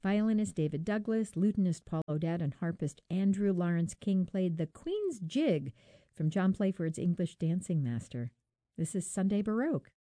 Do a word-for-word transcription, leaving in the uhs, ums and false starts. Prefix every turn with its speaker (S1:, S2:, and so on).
S1: Violinist David Douglas, lutenist Paul Odette, and harpist Andrew Lawrence King played the Queen's Jig from John Playford's English Dancing Master. This is Sunday Baroque.